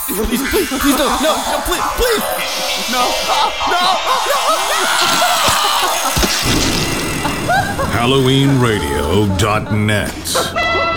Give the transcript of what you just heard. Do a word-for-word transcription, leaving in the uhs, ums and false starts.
Please, please, please, no, no, no, please, please. No, no, no. Halloween Radio dot net